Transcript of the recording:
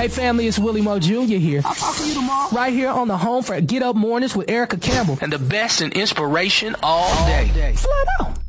Hey family, it's Willie Moe Jr. here. I'll talk to you tomorrow. Right here on the home for Get Up Mornings with Erica Campbell. And the best in inspiration all day. Flat out.